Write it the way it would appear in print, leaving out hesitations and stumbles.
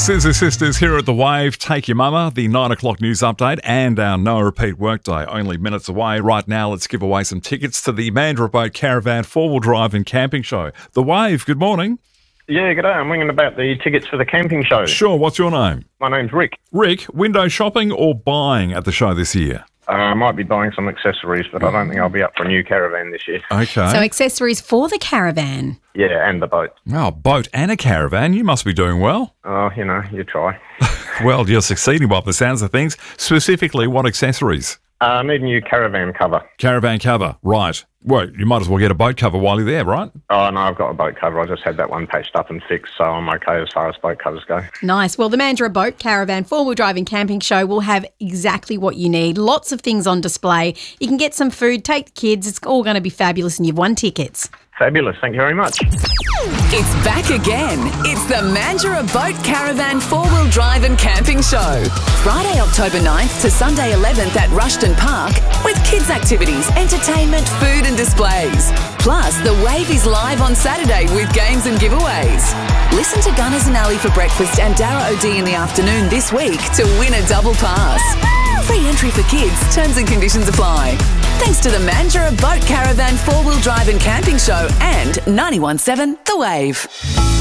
Scissor Sisters here at The Wave. Take Your Mama, the 9 o'clock news update, and our no repeat workday. Only minutes away. Right now, let's give away some tickets to the Mandurah Boat Caravan 4-wheel drive and camping show. The Wave, good morning. Yeah, g'day. I'm ringing about the tickets for the camping show. Sure, what's your name? My name's Rick. Rick, window shopping or buying at the show this year? I might be buying some accessories, but I don't think I'll be up for a new caravan this year. Okay. So accessories for the caravan. Yeah, and the boat. Oh, boat and a caravan. You must be doing well. Oh, you know, you try. Well, you're succeeding by the sounds of things. Specifically, what accessories? I need a new caravan cover. Caravan cover, right. Well, you might as well get a boat cover while you're there, right? Oh, no, I've got a boat cover. I just had that one patched up and fixed, so I'm okay as far as boat covers go. Nice. Well, the Mandurah Boat Caravan 4-wheel drive and camping show will have exactly what you need. Lots of things on display. You can get some food, take the kids. It's all going to be fabulous, and you've won tickets. Fabulous. Thank you very much. It's back again. It's the Mandurah Boat Caravan 4-wheel drive and camping show. Friday, October 9th to Sunday 11th at Rushton Park with kids' activities, entertainment, food and displays. Plus, The Wave is live on Saturday with games and giveaways. Listen to Gunners and Ali for breakfast and Dara O'D in the afternoon this week to win a double pass. Free entry for kids. Terms and conditions apply. Thanks to the Mandurah Boat Caravan 4-wheel drive and camping show and 91.7 The Wave.